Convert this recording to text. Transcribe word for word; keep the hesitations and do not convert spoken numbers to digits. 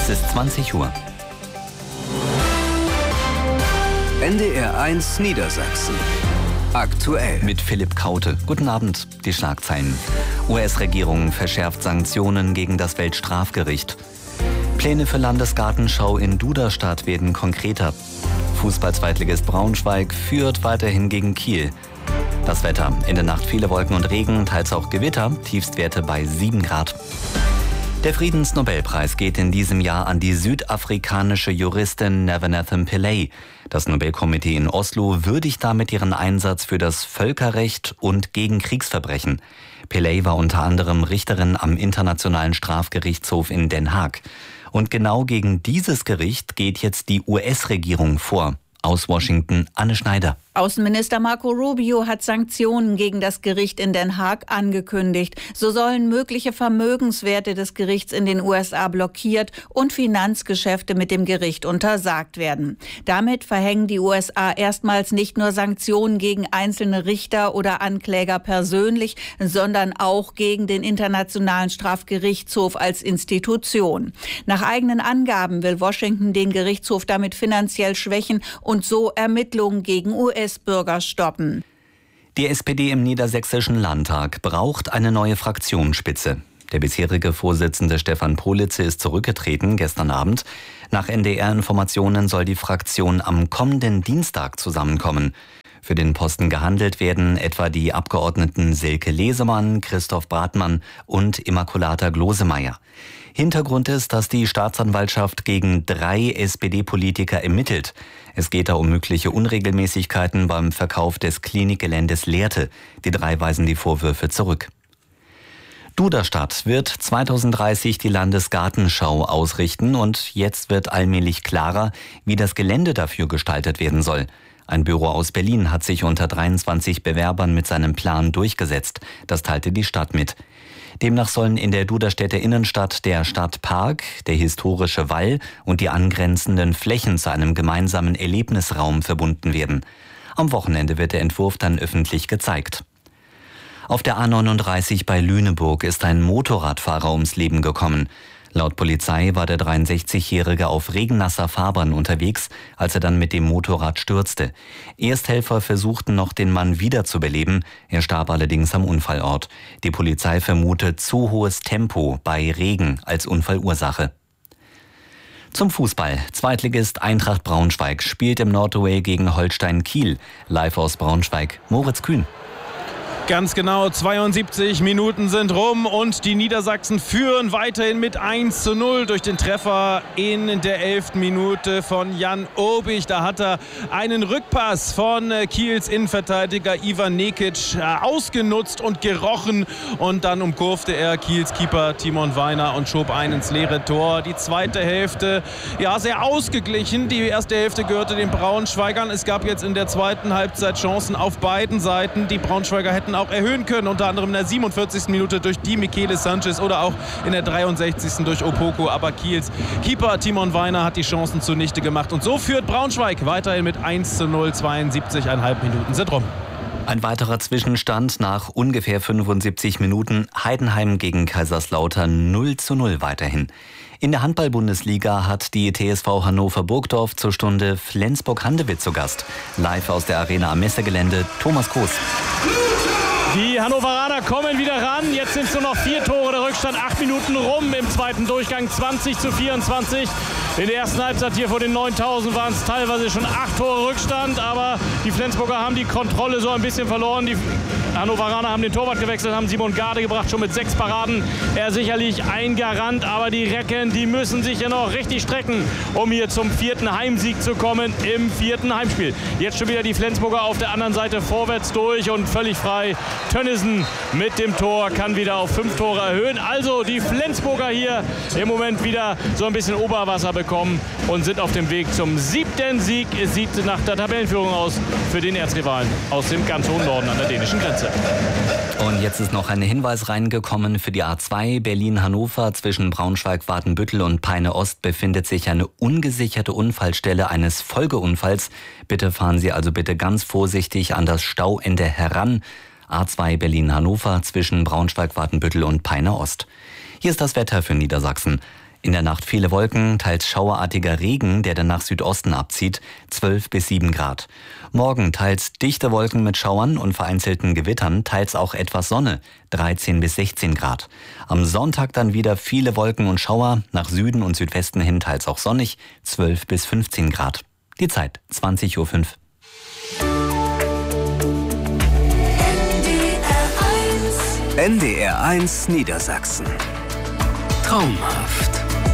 Es ist zwanzig Uhr. N D R eins Niedersachsen. Aktuell. Mit Philipp Kaute. Guten Abend. Die Schlagzeilen. U S-Regierung verschärft Sanktionen gegen das Weltstrafgericht. Pläne für Landesgartenschau in Duderstadt werden konkreter. Fußball-Zweitligist Braunschweig führt weiterhin gegen Kiel. Das Wetter. In der Nacht viele Wolken und Regen, teils auch Gewitter. Tiefstwerte bei sieben Grad. Der Friedensnobelpreis geht in diesem Jahr an die südafrikanische Juristin Nevanethem Pillay. Das Nobelkomitee in Oslo würdigt damit ihren Einsatz für das Völkerrecht und gegen Kriegsverbrechen. Pillay war unter anderem Richterin am Internationalen Strafgerichtshof in Den Haag. Und genau gegen dieses Gericht geht jetzt die U S-Regierung vor. Aus Washington, Anne Schneider. Außenminister Marco Rubio hat Sanktionen gegen das Gericht in Den Haag angekündigt. So sollen mögliche Vermögenswerte des Gerichts in den U S A blockiert und Finanzgeschäfte mit dem Gericht untersagt werden. Damit verhängen die U S A erstmals nicht nur Sanktionen gegen einzelne Richter oder Ankläger persönlich, sondern auch gegen den Internationalen Strafgerichtshof als Institution. Nach eigenen Angaben will Washington den Gerichtshof damit finanziell schwächen und so Ermittlungen gegen U S-Bürger stoppen. Die S P D im Niedersächsischen Landtag braucht eine neue Fraktionsspitze. Der bisherige Vorsitzende Stefan Politze ist zurückgetreten gestern Abend. Nach N D R-Informationen soll die Fraktion am kommenden Dienstag zusammenkommen. Für den Posten gehandelt werden etwa die Abgeordneten Silke Lesemann, Christoph Bratmann und Immaculata Glosemeyer. Hintergrund ist, dass die Staatsanwaltschaft gegen drei S P D-Politiker ermittelt. Es geht da um mögliche Unregelmäßigkeiten beim Verkauf des Klinikgeländes Lehrte. Die drei weisen die Vorwürfe zurück. Duderstadt wird zweitausenddreißig die Landesgartenschau ausrichten und jetzt wird allmählich klarer, wie das Gelände dafür gestaltet werden soll. Ein Büro aus Berlin hat sich unter dreiundzwanzig Bewerbern mit seinem Plan durchgesetzt. Das teilte die Stadt mit. Demnach sollen in der Duderstädter Innenstadt der Stadtpark, der historische Wall und die angrenzenden Flächen zu einem gemeinsamen Erlebnisraum verbunden werden. Am Wochenende wird der Entwurf dann öffentlich gezeigt. Auf der A neununddreißig bei Lüneburg ist ein Motorradfahrer ums Leben gekommen. Laut Polizei war der dreiundsechzigjährige auf regennasser Fahrbahn unterwegs, als er dann mit dem Motorrad stürzte. Ersthelfer versuchten noch, den Mann wiederzubeleben. Er starb allerdings am Unfallort. Die Polizei vermutet zu hohes Tempo bei Regen als Unfallursache. Zum Fußball. Zweitligist Eintracht Braunschweig spielt im Nordduell gegen Holstein Kiel. Live aus Braunschweig, Moritz Kühn. Ganz genau, zweiundsiebzig Minuten sind rum und die Niedersachsen führen weiterhin mit eins zu null durch den Treffer in der elften Minute von Jan Obich. Da hat er einen Rückpass von Kiels Innenverteidiger Ivan Nekic ausgenutzt und gerochen und dann umkurfte er Kiels Keeper Timon Weiner und schob ein ins leere Tor. Die zweite Hälfte, ja, sehr ausgeglichen. Die erste Hälfte gehörte den Braunschweigern. Es gab jetzt in der zweiten Halbzeit Chancen auf beiden Seiten. Die Braunschweiger hätten auch erhöhen können, unter anderem in der siebenundvierzigsten Minute durch Di Michele Sanchez oder auch in der dreiundsechzigsten durch Opoko. Aber Kiels Keeper Timon Weiner hat die Chancen zunichte gemacht. Und so führt Braunschweig weiterhin mit eins zu null. zweiundsiebzig Komma fünf Minuten sind rum. Ein weiterer Zwischenstand nach ungefähr fünfundsiebzig Minuten. Heidenheim gegen Kaiserslautern null zu null weiterhin. In der Handball-Bundesliga hat die T S V Hannover Burgdorf zur Stunde Flensburg-Handewitt zu Gast. Live aus der Arena am Messegelände, Thomas Koos. Die Hannoveraner kommen wieder ran. Jetzt sind es nur noch vier Tore der Rückstand. Acht Minuten rum im zweiten Durchgang. zwanzig zu vierundzwanzig. In der ersten Halbzeit hier vor den neuntausend waren es teilweise schon acht Tore Rückstand. Aber die Flensburger haben die Kontrolle so ein bisschen verloren. Die Hannoveraner haben den Torwart gewechselt, haben Simon Garde gebracht, schon mit sechs Paraden. Er sicherlich ein Garant. Aber die Recken, die müssen sich ja noch richtig strecken, um hier zum vierten Heimsieg zu kommen im vierten Heimspiel. Jetzt schon wieder die Flensburger auf der anderen Seite vorwärts durch und völlig frei. Tönnissen mit dem Tor kann wieder auf fünf Tore erhöhen. Also die Flensburger hier im Moment wieder so ein bisschen Oberwasser bekommen und sind auf dem Weg zum siebten Sieg. Es sieht nach der Tabellenführung aus für den Erzrivalen aus dem ganz hohen Norden an der dänischen Grenze. Und jetzt ist noch ein Hinweis reingekommen für die A zwei Berlin-Hannover. Zwischen Braunschweig-Watenbüttel und Peine-Ost befindet sich eine ungesicherte Unfallstelle eines Folgeunfalls. Bitte fahren Sie also bitte ganz vorsichtig an das Stauende heran. A zwei Berlin-Hannover zwischen Braunschweig-Watenbüttel und Peine-Ost. Hier ist das Wetter für Niedersachsen. In der Nacht viele Wolken, teils schauerartiger Regen, der dann nach Südosten abzieht, zwölf bis sieben Grad. Morgen teils dichte Wolken mit Schauern und vereinzelten Gewittern, teils auch etwas Sonne, dreizehn bis sechzehn Grad. Am Sonntag dann wieder viele Wolken und Schauer, nach Süden und Südwesten hin teils auch sonnig, zwölf bis fünfzehn Grad. Die Zeit zwanzig Uhr fünf. N D R eins Niedersachsen. Traumhaft.